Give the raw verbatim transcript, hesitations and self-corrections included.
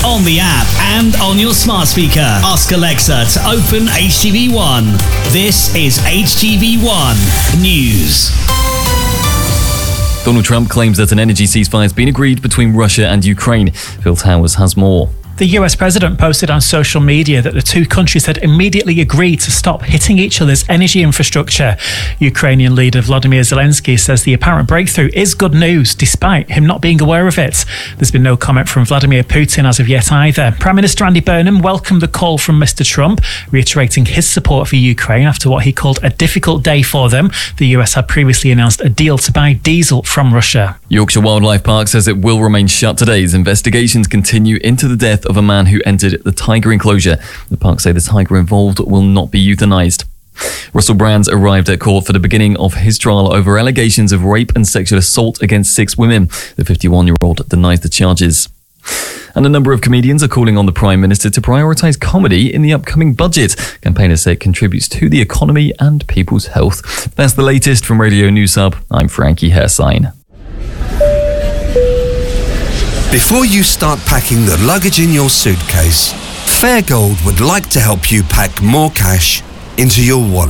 on the app, and on your smart speaker. Ask Alexa to open H T V one. This is H T V one News. Donald Trump claims that an energy ceasefire has been agreed between Russia and Ukraine. Phil Towers has more. The U S president posted on social media that the two countries had immediately agreed to stop hitting each other's energy infrastructure. Ukrainian leader Volodymyr Zelensky says the apparent breakthrough is good news, despite him not being aware of it. There's been no comment from Vladimir Putin as of yet either. Prime Minister Andy Burnham welcomed the call from Mister Trump, reiterating his support for Ukraine after what he called a difficult day for them. The U S had previously announced a deal to buy diesel from Russia. Yorkshire Wildlife Park says it will remain shut today as investigations continue into the death of a man who entered the tiger enclosure. The park say the tiger involved will not be euthanized. Russell Brands arrived at court for the beginning of his trial over allegations of rape and sexual assault against six women. The fifty-one-year-old denies the charges. And a number of comedians are calling on the Prime Minister to prioritise comedy in the upcoming budget. Campaigners say it contributes to the economy and people's health. That's the latest from Radio News Hub. I'm Frankie Hersign. Before you start packing the luggage in your suitcase, Fairgold would like to help you pack more cash into your wallet.